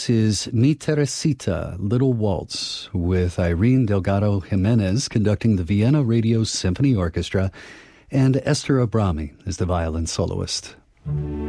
This is Mi Teresita, Little Waltz, with Irene Delgado Jimenez conducting the Vienna Radio Symphony Orchestra, and Esther Abrami is the violin soloist.